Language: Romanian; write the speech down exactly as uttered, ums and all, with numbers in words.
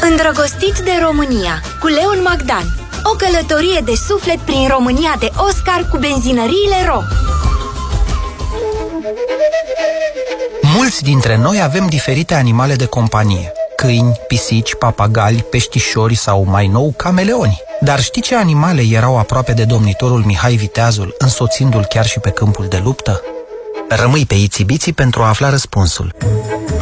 Îndrăgostit de România, cu Leon Magdan. O călătorie de suflet prin România de Oscar cu benzinăriile Ro. Mulți dintre noi avem diferite animale de companie: câini, pisici, papagali, peștișori sau, mai nou, cameleoni. Dar știi ce animale erau aproape de domnitorul Mihai Viteazul, însoțindu-l chiar și pe câmpul de luptă? Rămâi pe Itsy Bitsy pentru a afla răspunsul.